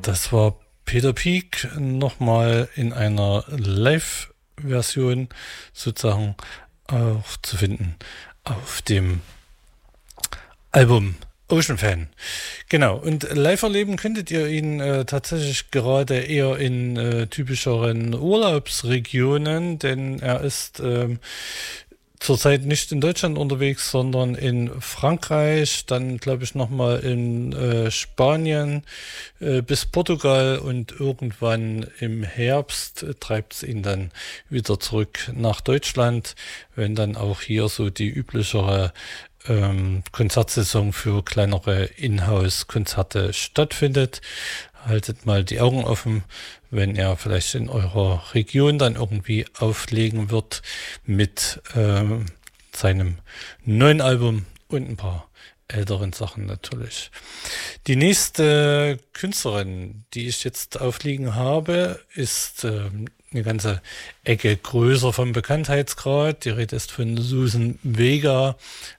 Das war Peter Peak nochmal in einer Live-Version sozusagen auch zu finden auf dem Album Ocean Fan. Genau, und live erleben könntet ihr ihn tatsächlich gerade eher in typischeren Urlaubsregionen, denn er ist zurzeit nicht in Deutschland unterwegs, sondern in Frankreich, dann glaube ich nochmal in Spanien bis Portugal und irgendwann im Herbst treibt es ihn dann wieder zurück nach Deutschland, wenn dann auch hier so die üblichere Konzertsaison für kleinere Inhouse-Konzerte stattfindet. Haltet mal die Augen offen, wenn er vielleicht in eurer Region dann irgendwie auflegen wird mit seinem neuen Album und ein paar älteren Sachen natürlich. Die nächste Künstlerin, die ich jetzt aufliegen habe, ist eine ganze Ecke größer vom Bekanntheitsgrad. Die Rede ist von Suzanne Vega,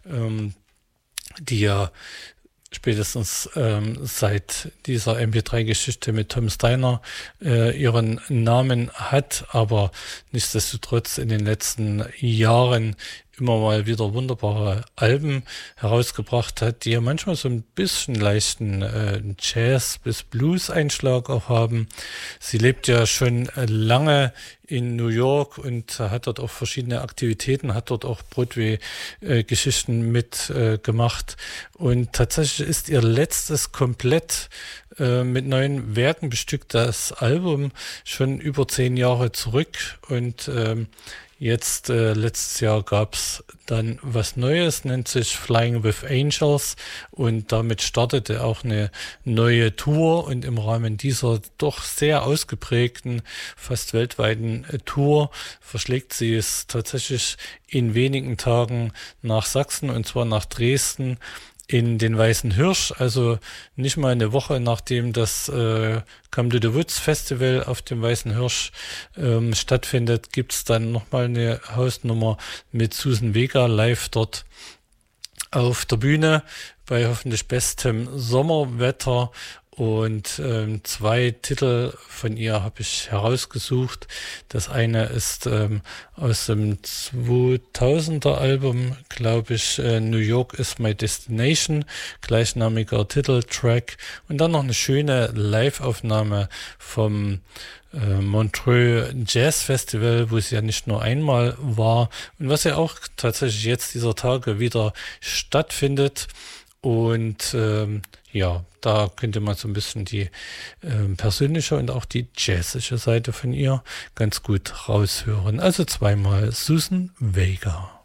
die ja spätestens seit dieser MP3-Geschichte mit Tom Steiner ihren Namen hat, aber nichtsdestotrotz in den letzten Jahren immer mal wieder wunderbare Alben herausgebracht hat, die ja manchmal so ein bisschen leichten Jazz- bis Blues-Einschlag auch haben. Sie lebt ja schon lange in New York und hat dort auch verschiedene Aktivitäten, hat dort auch Broadway-Geschichten mitgemacht. Und tatsächlich ist ihr letztes komplett mit neuen Werken bestücktes Album schon über 10 Jahre zurück und jetzt, letztes Jahr gab's dann was Neues, nennt sich Flying with Angels und damit startete auch eine neue Tour und im Rahmen dieser doch sehr ausgeprägten, fast weltweiten Tour verschlägt sie es tatsächlich in wenigen Tagen nach Sachsen und zwar nach Dresden in den Weißen Hirsch, also nicht mal eine Woche nachdem das Come to the Woods Festival auf dem Weißen Hirsch stattfindet, gibt's dann nochmal eine Hausnummer mit Suzanne Vega live dort auf der Bühne bei hoffentlich bestem Sommerwetter. Und 2 Titel von ihr habe ich herausgesucht. Das eine ist aus dem 2000er Album, glaube ich, New York is my destination, gleichnamiger Titeltrack. Und dann noch eine schöne Live-Aufnahme vom Montreux Jazz Festival, wo sie ja nicht nur einmal war und was ja auch tatsächlich jetzt dieser Tage wieder stattfindet. Und ja, da könnte man so ein bisschen die persönliche und auch die jazzische Seite von ihr ganz gut raushören. Also zweimal Suzanne Vega.